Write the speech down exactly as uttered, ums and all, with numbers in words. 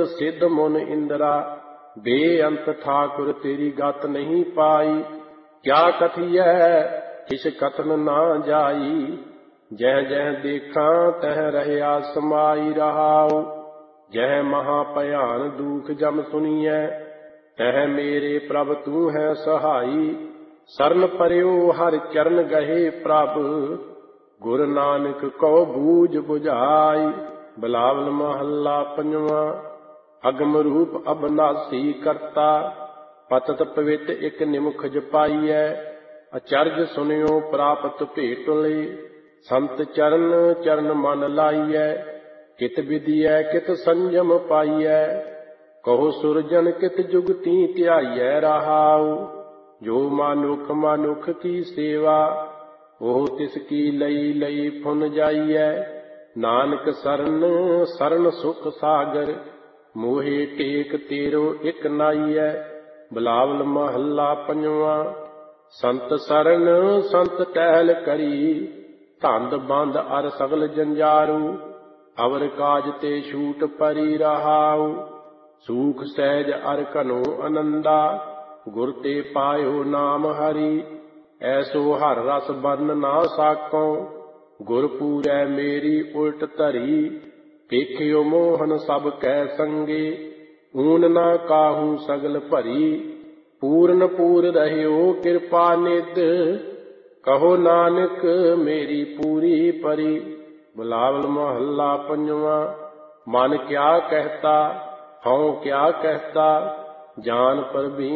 सिद्ध मुन इंद्रा, बेअंत ठाकुर तेरी गत नहीं पाई। क्या कथिय किस कथन ना जाई, जह जह देखा तह रहया समाई रहाऊ। जह महाभयान दुख जम सुनिए, तह मेरे प्रभ तू है सहाई। सरन परयो हर चरण गहे प्रभ, गुरु नानक को बूझ बुझाई। बिलावल महला पंजवा। अगम रूप अबनासी करता, पतत पवित एक निमुख जपाईਐ। अचरज सुनियो प्राप्त भेट ले, संत चरण चरण मन लाईਐ। कित विधियै कित संयम पाईਐ, कहो सुरजन कित जुगती ध्याईਐ रहाऊ। जो मानुख मानुख की सेवा, ओह तिसकी लई लई फुन जाईਐ। नानक सरन सरन सुख सागर, मोहे टेक तेरो इक नाईਐ। बिलावल महला पंजवा। संत सरन संत टहल करी, धंध बंध अर सगल जंजारू। अवर काज ते छूट परी रहाऊ, सूख सहज अर घनो आनंदा। गुर ते पायो नाम हरि, ऐसो हर रस बरन ना साको। गुर पूरै मेरी उल्ट धरी, देखियो मोहन सब कै संगे। ऊन ना काहू सगल भरी, पूਰਨ पूर ਰਹਿਓ ਕਿਰਪਾ ਨਿਧ। कहो नानक मेरी पूरी परी। बिलावल महला पंजवा। मन क्या कहता हऊँ क्या कहता, जान पर भी